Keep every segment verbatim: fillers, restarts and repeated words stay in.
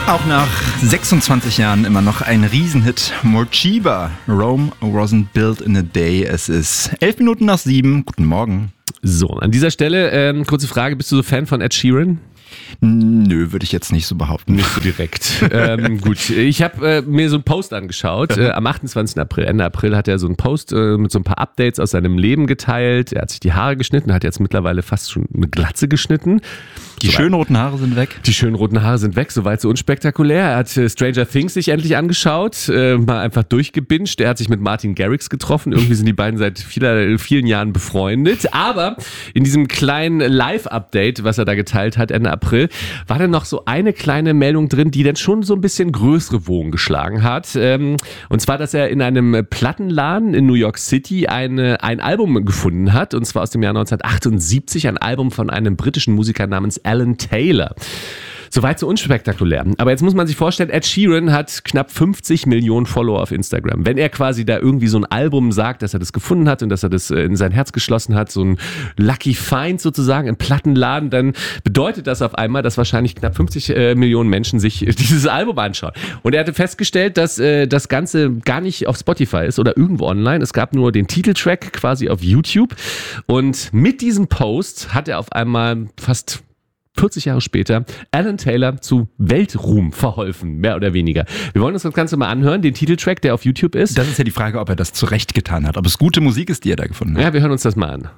Auch nach sechsundzwanzig Jahren immer noch ein Riesenhit. Morcheeba, Rome wasn't built in a day. Es ist elf Minuten nach sieben. Guten Morgen. So, an dieser Stelle ähm, kurze Frage, bist du so Fan von Ed Sheeran? Nö, würde ich jetzt nicht so behaupten. Nicht so direkt. ähm, gut, ich habe äh, mir so einen Post angeschaut. Äh, am achtundzwanzigsten April, Ende April, hat er so einen Post äh, mit so ein paar Updates aus seinem Leben geteilt. Er hat sich die Haare geschnitten, hat jetzt mittlerweile fast schon eine Glatze geschnitten. Die so schönen roten Haare sind weg. Die schönen roten Haare sind weg, soweit so unspektakulär. Er hat äh, Stranger Things sich endlich angeschaut, äh, mal einfach durchgebinged. Er hat sich mit Martin Garrix getroffen. Irgendwie sind die beiden seit vieler, vielen Jahren befreundet. Aber in diesem kleinen Live-Update, was er da geteilt hat, Ende April, war dann noch so eine kleine Meldung drin, die dann schon so ein bisschen größere Wogen geschlagen hat. Ähm, und zwar, dass er in einem Plattenladen in New York City eine, ein Album gefunden hat. Und zwar aus dem Jahr neunzehnhundertachtundsiebzig, ein Album von einem britischen Musiker namens Alan Taylor. Soweit so unspektakulär. Aber jetzt muss man sich vorstellen, Ed Sheeran hat knapp fünfzig Millionen Follower auf Instagram. Wenn er quasi da irgendwie so ein Album sagt, dass er das gefunden hat und dass er das in sein Herz geschlossen hat, so ein Lucky Find sozusagen im Plattenladen, dann bedeutet das auf einmal, dass wahrscheinlich knapp fünfzig äh, Millionen Menschen sich dieses Album anschauen. Und er hatte festgestellt, dass äh, das Ganze gar nicht auf Spotify ist oder irgendwo online. Es gab nur den Titeltrack quasi auf YouTube. Und mit diesem Post hat er auf einmal fast vierzig Jahre später Alan Taylor zu Weltruhm verholfen, mehr oder weniger. Wir wollen uns das Ganze mal anhören, den Titeltrack, der auf YouTube ist. Das ist ja die Frage, ob er das zurecht getan hat, ob es gute Musik ist, die er da gefunden hat. Ja, wir hören uns das mal an.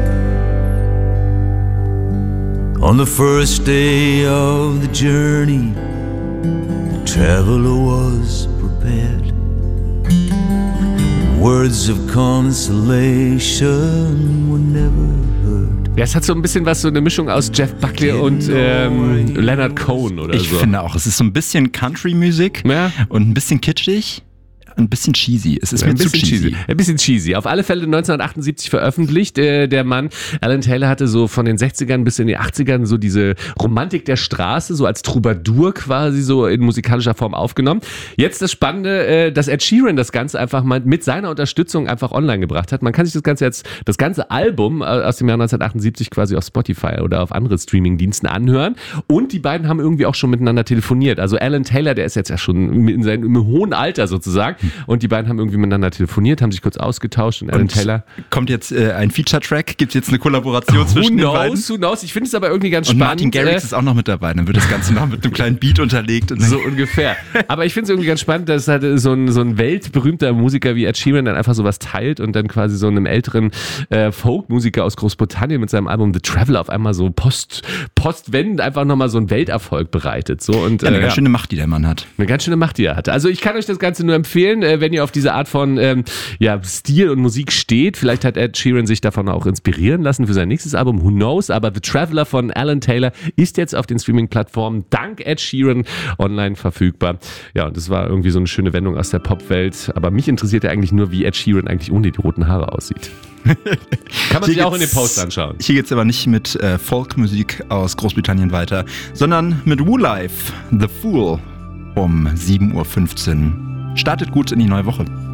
On the first day of the journey, the traveler was prepared. Words of consolation were never heard. Ja, es hat so ein bisschen was, so eine Mischung aus Jeff Buckley und ähm, Leonard Cohen oder ich so. Ich finde auch, es ist so ein bisschen Country-Musik ja. und ein bisschen kitschig. Ein bisschen cheesy. Es ist ja, mir ein zu bisschen cheesy. cheesy. Ein bisschen cheesy. Auf alle Fälle neunzehnhundertachtundsiebzig veröffentlicht. Äh, der Mann, Alan Taylor, hatte so von den sechzigern bis in die achtzigern so diese Romantik der Straße, so als Troubadour quasi so in musikalischer Form aufgenommen. Jetzt das Spannende, äh, dass Ed Sheeran das Ganze einfach mal mit seiner Unterstützung einfach online gebracht hat. Man kann sich das Ganze jetzt, das ganze Album aus dem Jahr neunzehnhundertachtundsiebzig quasi auf Spotify oder auf andere Streamingdiensten anhören. Und die beiden haben irgendwie auch schon miteinander telefoniert. Also Alan Taylor, der ist jetzt ja schon in seinem im hohen Alter sozusagen. Und die beiden haben irgendwie miteinander telefoniert, haben sich kurz ausgetauscht. Und Alan und Taylor. Kommt jetzt äh, ein Feature-Track? Gibt es jetzt eine Kollaboration zwischen den beiden? Who knows? Ich finde es aber irgendwie ganz und spannend. Martin Garrix ist auch noch mit dabei. Dann wird das Ganze noch mit einem kleinen Beat unterlegt. Und so ungefähr. Aber ich finde es irgendwie ganz spannend, dass halt so ein, so ein weltberühmter Musiker wie Ed Sheeran dann einfach sowas teilt und dann quasi so einem älteren äh, Folk-Musiker aus Großbritannien mit seinem Album The Traveler auf einmal so post, postwendend einfach nochmal so einen Welterfolg bereitet. So, und, ja, eine äh, ganz ja. schöne Macht, die der Mann hat. Eine ganz schöne Macht, die er hat. Also ich kann euch das Ganze nur empfehlen, äh, wenn ihr auf diese Art von ähm, ja, Stil und Musik steht. Vielleicht hat Ed Sheeran sich davon auch inspirieren lassen für sein nächstes Album, who knows. Aber The Traveler von Alan Taylor ist jetzt auf den Streaming-Plattformen dank Ed Sheeran online verfügbar. Ja, und das war irgendwie so eine schöne Wendung aus der Popwelt. Aber mich interessiert ja eigentlich nur, wie Ed Sheeran eigentlich ohne die roten Haare aussieht. Kann man sich auch in den Post anschauen. Hier geht's aber nicht mit äh, Folkmusik aus Großbritannien weiter, sondern mit Woolife, The Fool um sieben Uhr fünfzehn. Startet gut in die neue Woche.